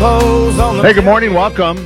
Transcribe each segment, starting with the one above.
Hey, good morning. Welcome.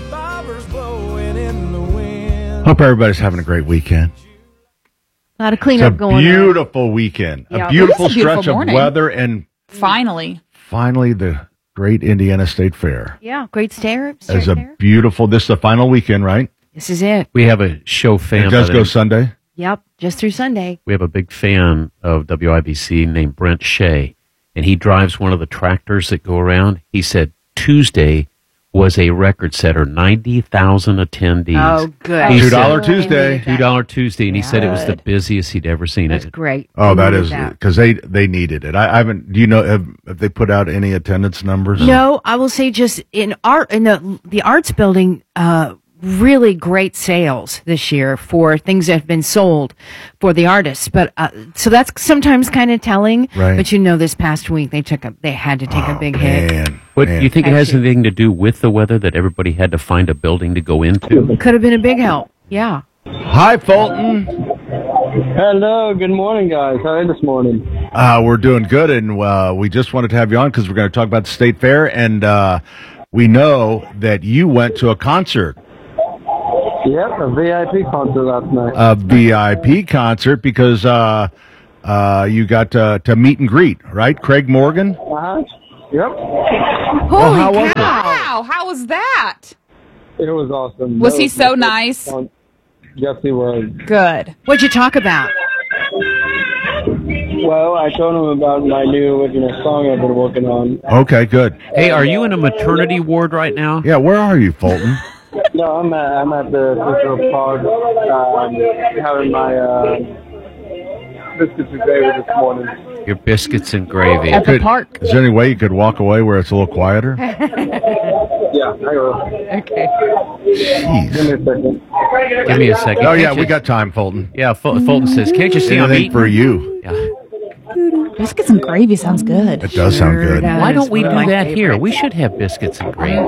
Hope everybody's having a great weekend. A lot of cleanup going on. It's a beautiful weekend. Yeah. A beautiful beautiful stretch morning. of weather, and Finally. the great Indiana State Fair. Yeah, great fair. This is the final weekend, right? This is it. We have a show fan. It does by go the- Sunday. Yep, just through Sunday. We have a big fan of WIBC named Brent Shea, and he drives one of the tractors that go around. He said Tuesday was a record setter, 90,000 attendees. Oh, good. He $2 said- Tuesday. $2 Tuesday, and he said it was the busiest he'd ever seen That's it. great. Oh, that We is needed because they needed it. I haven't. Do you know have they put out any attendance numbers? No, I will say just in the arts building, really great sales this year for things that have been sold for the artists. But so that's sometimes kind of telling. Right. But this past week they had to take a big hit. Man, What man. do you think it has Actually- anything to do with the weather that everybody had to find a building to go into? Could have been a big help. Yeah. Hi, Fulton. Hello, good morning, guys. How are you this morning? We're doing good, and we just wanted to have you on because we're going to talk about the State Fair, and we know that you went to a concert. Yep, a VIP concert last night. A VIP concert because you got to meet and greet, right? Craig Morgan. Yep, Holy how was it? cow! How was that? it was awesome. Was That he so my nice? first con- Yes, he was. Good. What'd you talk about? Well, I told him about my new original song I've been working on. Okay, good. Hey, are you in a maternity ward right now? Yeah, where are you, Fulton? No, I'm at the Central Park having my biscuits and gravy this morning. Your biscuits and gravy. At the park. Is there any way you could walk away where it's a little quieter? Yeah, I will. Okay. Jeez. Give me a second. Give me a second. Oh, yeah, Can't we you- got time, Fulton. Yeah, Fulton says, can't you see I'm Anything eating? for you. Yeah. Biscuits and gravy sounds good. It does sound good. Why don't we do One of my that here? favorites. We should have biscuits and gravy.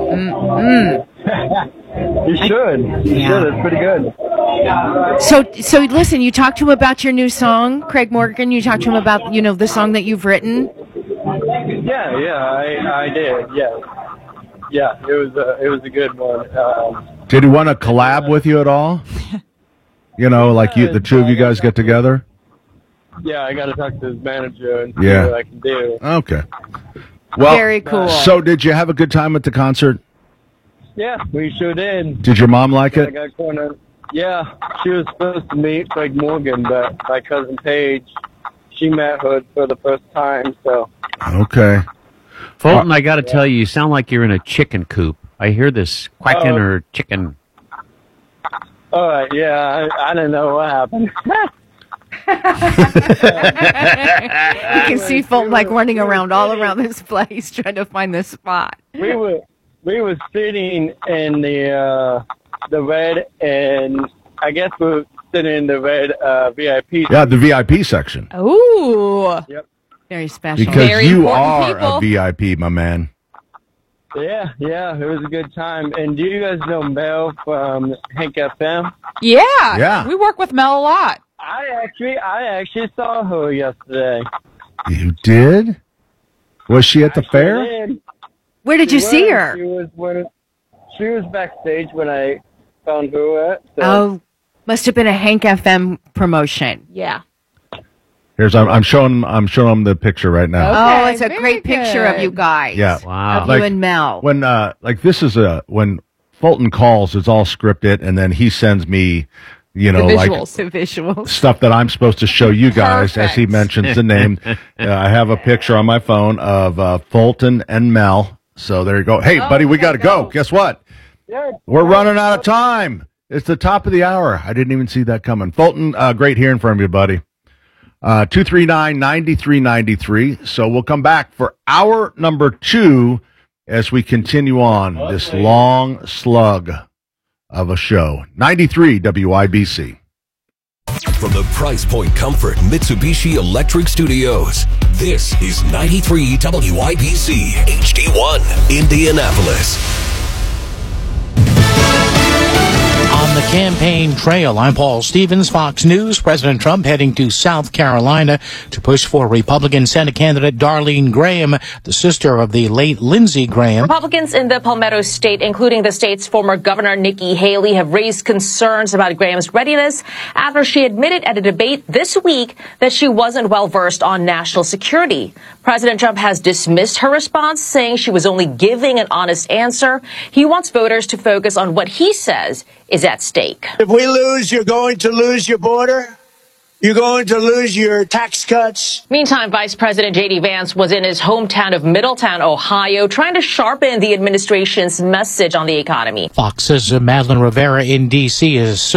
You should. You should. It's pretty good. So listen, you talked to him about your new song, Craig Morgan. You talked to him about, the song that you've written. Yeah, I did. Yeah, it was a good one. Did he want to collab with you at all? Like the two of you guys get together? Yeah, I got to talk to his manager and see Yeah. what I can do. Okay. Well, Very cool. So did you have a good time at the concert? Yeah, we sure did. Did your mom like I it? got cornered. Yeah, she was supposed to meet Craig Morgan, but my cousin Paige, she met her for the first time, so. Okay. Fulton, I got to tell you, you sound like you're in a chicken coop. I hear this quacking or chicken. All right, yeah, I didn't know what happened. You can see Fulton running around all around this place trying to find this spot. we were sitting in the red, and I guess we were sitting in the red VIP. Yeah, the VIP section. Ooh. Very special. Because Very you important are people. a VIP, my man. Yeah, it was a good time. And do you guys know Mel from Hank FM? Yeah. Yeah. We work with Mel a lot. I actually saw her yesterday. You did? Was she at the fair? Did. Where did you see her? She was backstage when I found her at. So. Oh, must have been a Hank FM promotion. Yeah. Here's I'm showing them the picture right now. Okay, Oh, it's a very great picture of good. you guys. Yeah. Wow. Of Like, you and Mel. When this is when Fulton calls, it's all scripted, and then he sends me, The like visuals. The visuals. stuff that I'm supposed to show you guys as he Perfect. mentions the name. I have a picture on my phone of Fulton and Mel. So there you go. Hey, buddy, we got to go. Guess what? Yeah. We're running out of time. It's the top of the hour. I didn't even see that coming. Fulton, great hearing from you, buddy. 239-9393. So we'll come back for hour number 2 as we continue on this long slug of a show. 93 WIBC. From the Price Point Comfort Mitsubishi Electric Studios, this is 93 WIBC HD1, Indianapolis. On On the campaign trail, I'm Paul Stevens, Fox News. President Trump heading to South Carolina to push for Republican Senate candidate Darlene Graham, the sister of the late Lindsey Graham. Republicans in the Palmetto State, including the state's former governor Nikki Haley, have raised concerns about Graham's readiness after she admitted at a debate this week that she wasn't well versed on national security. President Trump has dismissed her response, saying she was only giving an honest answer. He wants voters to focus on what he says is at stake. If we lose, you're going to lose your border. You're going to lose your tax cuts. Meantime, Vice President J.D. Vance was in his hometown of Middletown, Ohio, trying to sharpen the administration's message on the economy. Fox's Madeline Rivera in D.C.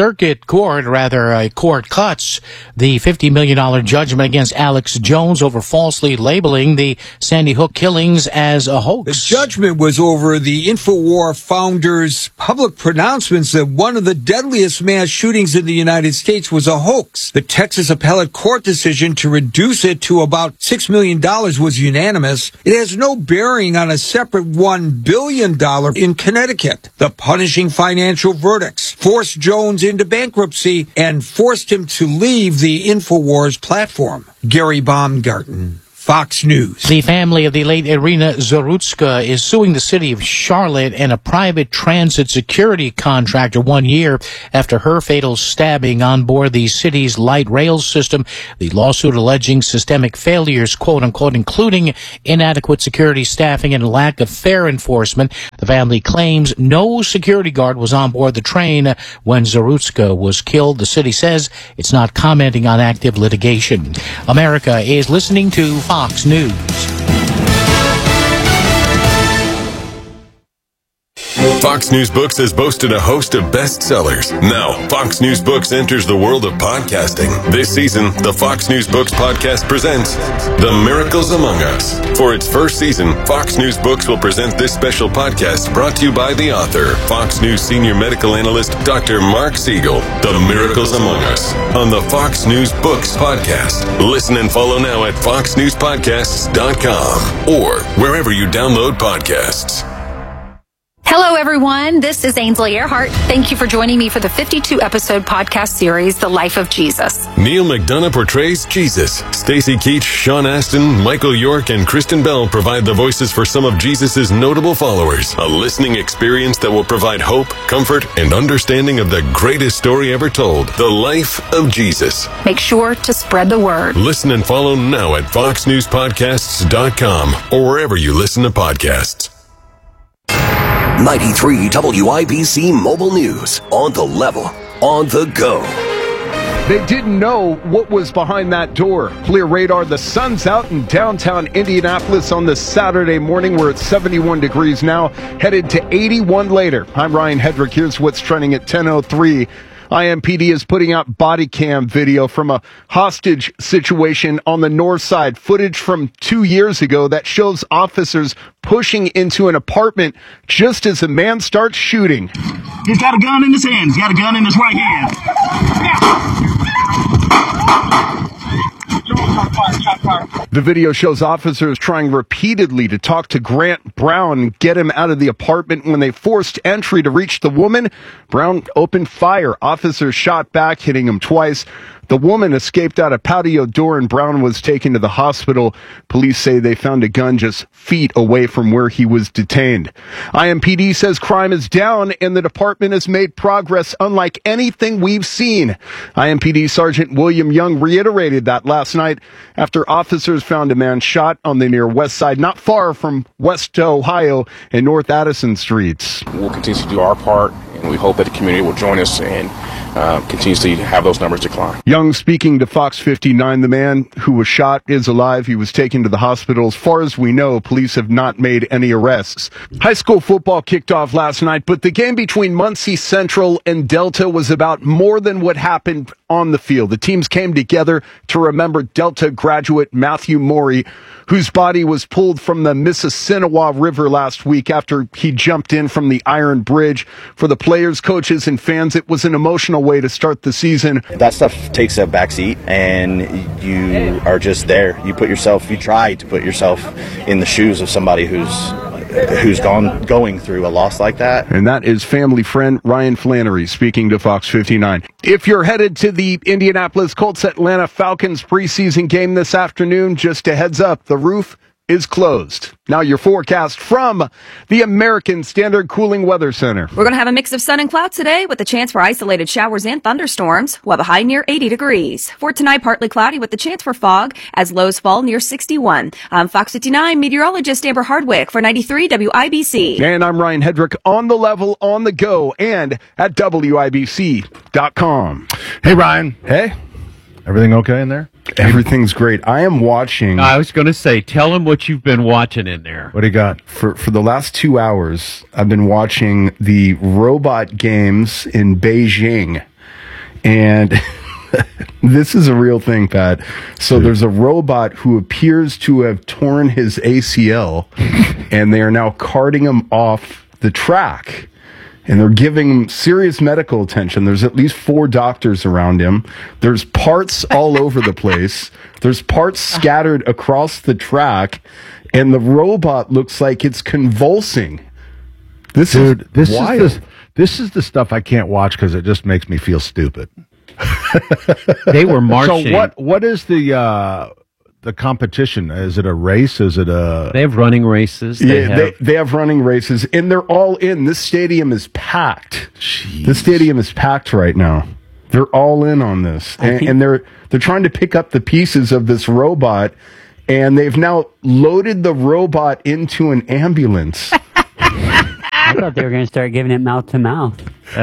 Court cuts the $50 million judgment against Alex Jones over falsely labeling the Sandy Hook killings as a hoax. The judgment was over the InfoWar founder's public pronouncements that one of the deadliest mass shootings in the United States was a hoax. The Texas appellate court decision to reduce it to about $6 million was unanimous. It has no bearing on a separate $1 billion in Connecticut. The punishing financial verdicts forced Jones into bankruptcy and forced him to leave the InfoWars platform. Gary Baumgarten, Fox News. The family of the late Irina Zarutska is suing the city of Charlotte and a private transit security contractor 1 year after her fatal stabbing on board the city's light rail system. The lawsuit alleging systemic failures, quote unquote, including inadequate security staffing and lack of fare enforcement. The family claims no security guard was on board the train when Zarutska was killed. The city says it's not commenting on active litigation. America is listening to Fox News. Fox News Books has boasted a host of bestsellers. Now, Fox News Books enters the world of podcasting. This season, the Fox News Books podcast presents The Miracles Among Us. For its first season, Fox News Books will present this special podcast brought to you by the author, Fox News senior medical analyst, Dr. Mark Siegel. The Miracles Among Us on the Fox News Books podcast. Listen and follow now at foxnewspodcasts.com or wherever you download podcasts. Hello, everyone. This is Ainsley Earhart. Thank you for joining me for the 52-episode podcast series, The Life of Jesus. Neil McDonough portrays Jesus. Stacey Keach, Sean Astin, Michael York, and Kristen Bell provide the voices for some of Jesus' notable followers. A listening experience that will provide hope, comfort, and understanding of the greatest story ever told, The Life of Jesus. Make sure to spread the word. Listen and follow now at foxnewspodcasts.com or wherever you listen to podcasts. 93 WIBC Mobile News. On the level. On the go. They didn't know what was behind that door. Clear radar. The sun's out in downtown Indianapolis on this Saturday morning. We're at 71 degrees now, headed to 81 later. I'm Ryan Hedrick. Here's what's trending at 10:03. IMPD is putting out body cam video from a hostage situation on the north side. Footage from 2 years ago that shows officers pushing into an apartment just as a man starts shooting. He's got a gun in his hand. He's got a gun in his right hand. The video shows officers trying repeatedly to talk to Grant Brown and get him out of the apartment. When they forced entry to reach the woman, Brown opened fire. Officers shot back, hitting him twice. The woman escaped out a patio door and Brown was taken to the hospital. Police say they found a gun just feet away from where he was detained. IMPD says crime is down and the department has made progress unlike anything we've seen. IMPD Sergeant William Young reiterated that last night after officers found a man shot on the near west side, not far from West Ohio and North Addison streets. We'll continue to do our part, and we hope that the community will join us and continues to have those numbers decline. Young speaking to Fox 59, the man who was shot is alive. He was taken to the hospital. As far as we know, police have not made any arrests. High school football kicked off last night, but the game between Muncie Central and Delta was about more than what happened on the field. The teams came together to remember Delta graduate Matthew Morey, whose body was pulled from the Mississinewa River last week after he jumped in from the Iron Bridge. For the players, coaches, and fans, it was an emotional way to start the season. That stuff takes a backseat, and you are just there. You try to put yourself in the shoes of somebody who's who's going through a loss like that. And that is family friend Ryan Flannery speaking to Fox 59. If you're headed to the Indianapolis Colts Atlanta Falcons preseason game this afternoon, just a heads up, the roof is closed. Now your forecast from the American Standard Cooling Weather Center. We're going to have a mix of sun and clouds today with a chance for isolated showers and thunderstorms. We'll have a high near 80 degrees. For tonight, partly cloudy with the chance for fog as lows fall near 61. I'm Fox 59 meteorologist Amber Hardwick for 93 WIBC. And I'm Ryan Hedrick on the level, on the go, and at WIBC.com. Hey, Ryan. Hey. Everything okay in there? Everything's great. I am watching. I was going to say, tell him what you've been watching in there. What do you got? For the last 2 hours, I've been watching the robot games in Beijing. And this is a real thing, Pat. So there's a robot who appears to have torn his ACL, and they are now carting him off the track. And they're giving him serious medical attention. There's at least 4 doctors around him. There's parts all over the place. There's parts scattered across the track. And the robot looks like it's convulsing. This is wild. This is the stuff I can't watch because it just makes me feel stupid. They were marching. So what is the competition? Is it a race? Is it a... They have running races. They have running races, and they're all in. This stadium is packed. Jeez. This stadium is packed right now. They're all in on this, and they're trying to pick up the pieces of this robot, and they've now loaded the robot into an ambulance. I thought they were going to start giving it mouth to mouth.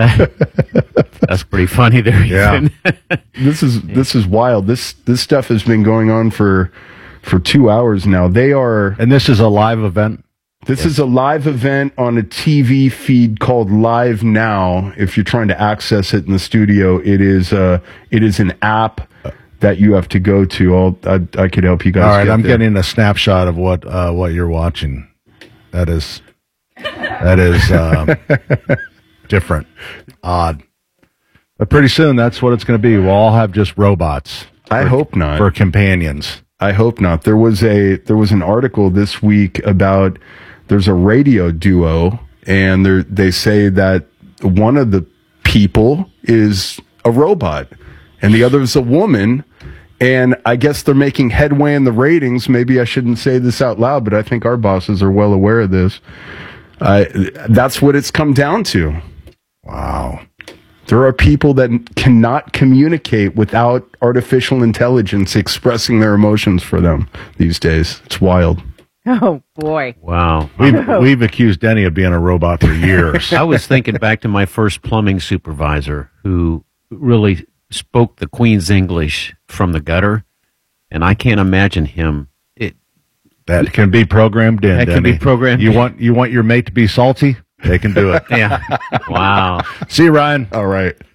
That's pretty funny there. Yeah. This is wild. This stuff has been going on for 2 hours now. And this is a live event? This is a live event on a TV feed called Live Now. If you're trying to access it in the studio, it is an app that you have to go to. I could help you guys. All right, I'm getting a snapshot of what you're watching. That is different, odd. But pretty soon, that's what it's going to be. We'll all have just robots. I hope not. For companions. I hope not. There was an article this week about there's a radio duo, and they say that one of the people is a robot, and the other is a woman. And I guess they're making headway in the ratings. Maybe I shouldn't say this out loud, but I think our bosses are well aware of this. That's what it's come down to. Wow. There are people that cannot communicate without artificial intelligence expressing their emotions for them these days. It's wild. Oh, boy. Wow. We've accused Denny of being a robot for years. I was thinking back to my first plumbing supervisor who really spoke the Queen's English from the gutter, and I can't imagine him. That can be programmed in. That can be programmed. You want your mate to be salty? They can do it. Yeah. Wow. See you, Ryan. All right.